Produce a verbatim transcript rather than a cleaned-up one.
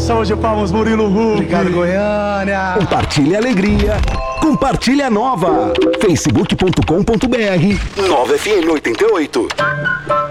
salva de palmas, Murilo Huck. Obrigado, Goiânia. Compartilhe a alegria. Compartilhe a nova. facebook ponto com ponto br Nova F M oitenta e oito.